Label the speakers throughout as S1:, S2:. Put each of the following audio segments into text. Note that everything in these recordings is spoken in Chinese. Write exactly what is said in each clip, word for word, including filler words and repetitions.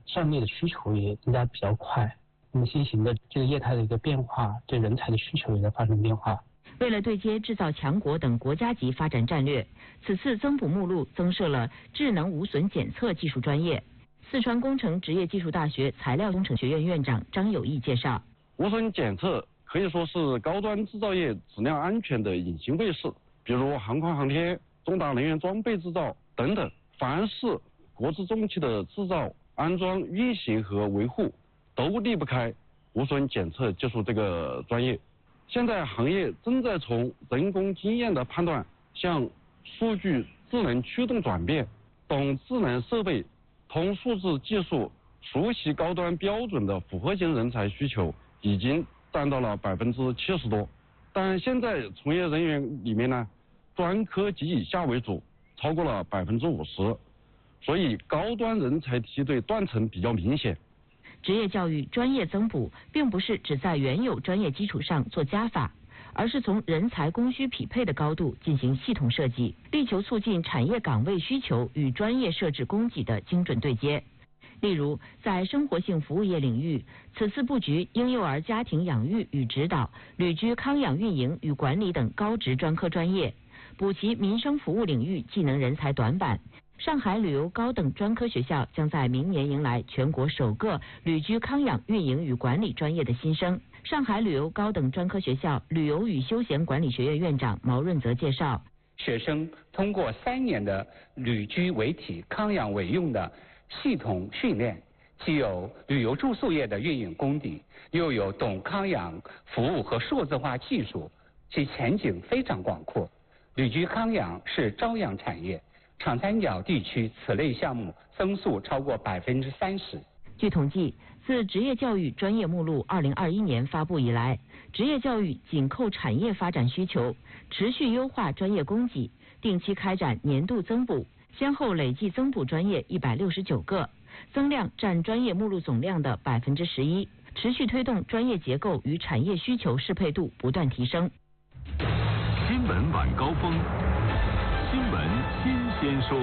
S1: 校内的需求也增加比较快。那么新型的这个业态的一个变化，对人才的需求也在发生变化。
S2: 为了对接制造强国等国家级发展战略，此次增补目录增设了智能无损检测技术专业。四川工程职业技术大学材料工程学院院长张有义介绍，
S3: 无损检测可以说是高端制造业质量安全的隐形卫士，比如航空航天、重大能源装备制造等等，凡是国之重器的制造、安装、运行和维护，都离不开无损检测技术这个专业。现在行业正在从人工经验的判断向数据智能驱动转变，懂智能设备、通数字技术、熟悉高端标准的复合型人才需求已经占到了百分之七十多。但现在从业人员里面呢，专科及以下为主，超过了百分之五十，所以高端人才梯队断层比较明显。
S2: 职业教育专业增补并不是只在原有专业基础上做加法，而是从人才供需匹配的高度进行系统设计，力求促进产业岗位需求与专业设置供给的精准对接。例如，在生活性服务业领域，此次布局婴幼儿家庭养育与指导、旅居康养运营与管理等高职专科专业，补齐民生服务领域技能人才短板。上海旅游高等专科学校将在明年迎来全国首个旅居康养运营与管理专业的新生。上海旅游高等专科学校旅游与休闲管理学院院长毛润泽介绍，
S4: 学生通过三年的旅居为体、康养为用的系统训练，既有旅游住宿业的运营功底，又有懂康养服务和数字化技术，其前景非常广阔。旅居康养是朝阳产业，长三角地区此类项目增速超过百分之三十。
S2: 据统计，自职业教育专业目录二零二一年发布以来，职业教育紧扣产业发展需求，持续优化专业供给，定期开展年度增补，先后累计增补专业一百六十九个，增量占专业目录总量的百分之十一，持续推动专业结构与产业需求适配度不断提升。
S5: 新闻晚高峰，新闻新鲜说。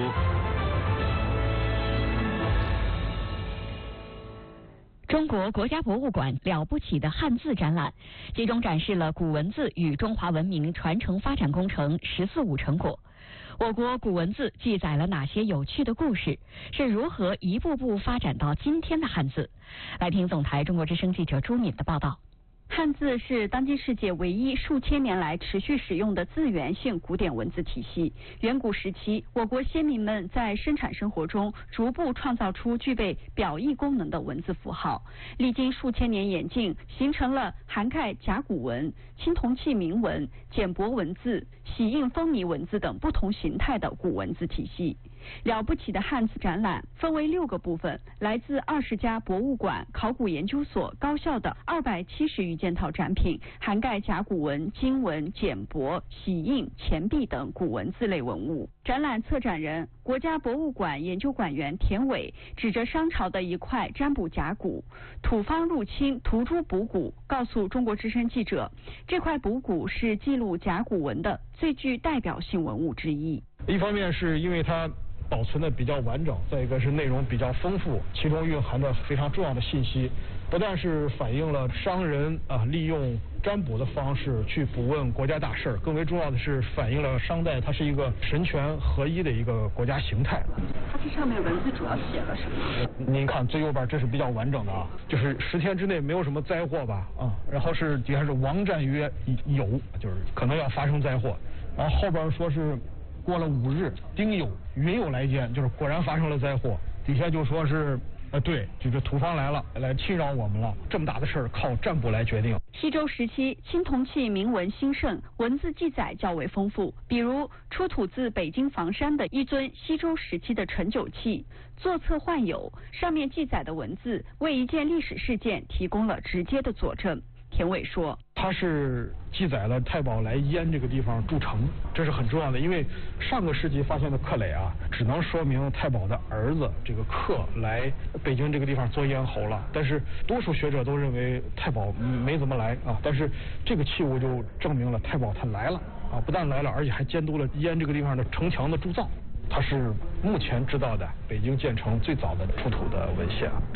S6: 中国国家博物馆了不起的汉字展览，集中展示了古文字与中华文明传承发展工程“十四五”成果。我国古文字记载了哪些有趣的故事？是如何一步步发展到今天的汉字？来听总台中国之声记者朱敏的报道。
S7: 汉字是当今世界唯一数千年来持续使用的字源性古典文字体系。远古时期，我国先民们在生产生活中逐步创造出具备表意功能的文字符号，历经数千年演进，形成了涵盖甲骨文、青铜器铭文、简帛文字、玺印风靡文字等不同形态的古文字体系。了不起的汉字展览分为六个部分，来自二十家博物馆、考古研究所、高校的二百七十余件套展品，涵盖甲骨文、金文、简帛、玺印、钱币等古文字类文物。展览策展人、国家博物馆研究馆员田伟指着商朝的一块占卜甲骨，土方入侵涂朱补骨，告诉中国之声记者，这块补骨是记录甲骨文的最具代表性文物之一。
S8: 一方面是因为它保存的比较完整，再一个是内容比较丰富，其中蕴含着非常重要的信息，不但是反映了商人啊利用占卜的方式去卜问国家大事，更为重要的是反映了商代它是一个神权合一的一个国家形态。
S7: 它这上面文字主要写了什么？
S8: 您看最右边这是比较完整的啊，就是十天之内没有什么灾祸吧啊，然后是底下是王战曰有，就是可能要发生灾祸，然后后边说是过了五日，丁酉，云有来见，就是果然发生了灾祸。底下就说是，呃，对，就是土方来了，来侵扰我们了。这么大的事儿靠占卜来决定。
S7: 西周时期，青铜器铭文兴盛，文字记载较为丰富。比如出土自北京房山的一尊西周时期的盛酒器，座侧幻有，上面记载的文字为一件历史事件提供了直接的佐证。田伟说，
S8: 它是记载了太保来燕这个地方筑城，这是很重要的，因为上个世纪发现的刻垒啊，只能说明太保的儿子这个克来北京这个地方做燕侯了，但是多数学者都认为太保没怎么来啊，但是这个器物就证明了太保他来了啊，不但来了，而且还监督了燕这个地方的城墙的铸造，它是目前知道的北京建成最早的出土的文献。